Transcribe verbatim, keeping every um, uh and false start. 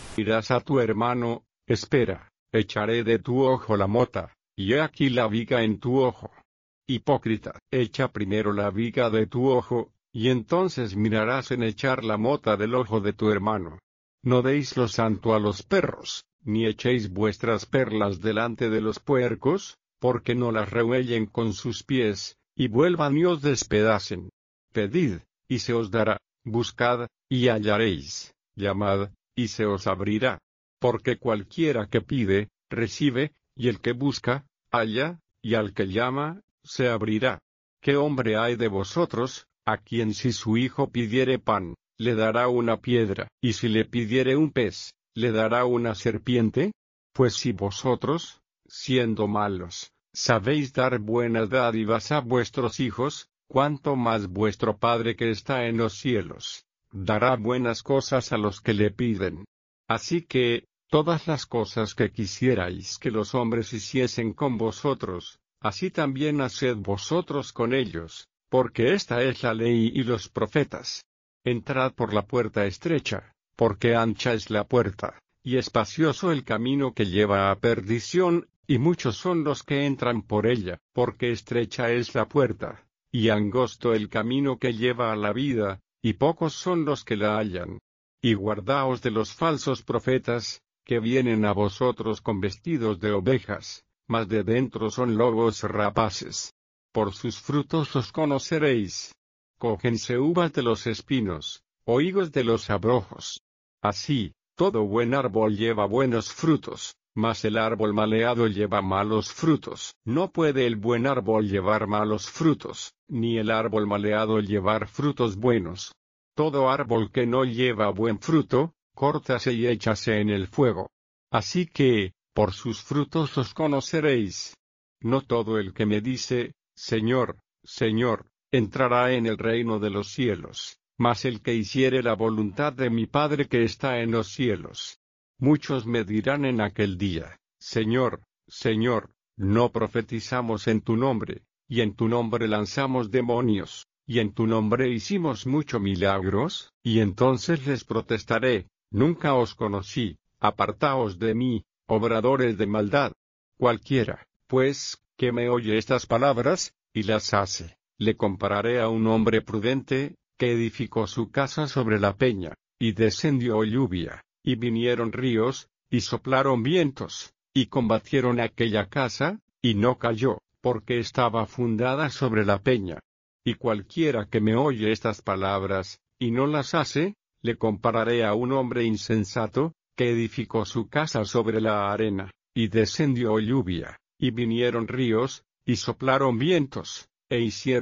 Dirás a tu hermano, espera, echaré de tu ojo la mota, y he aquí la viga en tu ojo. Hipócrita, echa primero la viga de tu ojo, y entonces mirarás en echar la mota del ojo de tu hermano. No deis lo santo a los perros, ni echéis vuestras perlas delante de los puercos, porque no las rehuellen con sus pies, y vuelvan y os despedacen. Pedid, y se os dará, buscad, y hallaréis, llamad, y se os abrirá. Porque cualquiera que pide, recibe, y el que busca, halla, y al que llama, se abrirá. ¿Qué hombre hay de vosotros, a quien si su hijo pidiere pan, le dará una piedra, y si le pidiere un pez, le dará una serpiente? Pues si vosotros, siendo malos, sabéis dar buenas dádivas a vuestros hijos, cuánto más vuestro Padre que está en los cielos dará buenas cosas a los que le piden. Así que, todas las cosas que quisierais que los hombres hiciesen con vosotros, así también haced vosotros con ellos, porque esta es la ley y los profetas. Entrad por la puerta estrecha, porque ancha es la puerta, y espacioso el camino que lleva a perdición, y muchos son los que entran por ella, porque estrecha es la puerta, y angosto el camino que lleva a la vida, y pocos son los que la hallan. Y guardaos de los falsos profetas, que vienen a vosotros con vestidos de ovejas, mas de dentro son lobos rapaces. Por sus frutos os conoceréis. Cógense uvas de los espinos, o higos de los abrojos. Así, todo buen árbol lleva buenos frutos, mas el árbol maleado lleva malos frutos. No puede el buen árbol llevar malos frutos, ni el árbol maleado llevar frutos buenos. Todo árbol que no lleva buen fruto, córtase y échase en el fuego. Así que, por sus frutos os conoceréis. No todo el que me dice, Señor, Señor, entrará en el reino de los cielos, mas el que hiciere la voluntad de mi Padre que está en los cielos. Muchos me dirán en aquel día, Señor, Señor, no profetizamos en tu nombre, y en tu nombre lanzamos demonios, y en tu nombre hicimos muchos milagros, y entonces les protestaré, nunca os conocí, apartaos de mí, obradores de maldad. Cualquiera, pues, que me oye estas palabras, y las hace, le compararé a un hombre prudente, que edificó su casa sobre la peña, y descendió lluvia, y vinieron ríos, y soplaron vientos, y combatieron aquella casa, y no cayó, porque estaba fundada sobre la peña. Y cualquiera que me oye estas palabras, y no las hace, le compararé a un hombre insensato, que edificó su casa sobre la arena, y descendió lluvia, y vinieron ríos, y soplaron vientos, e hicieron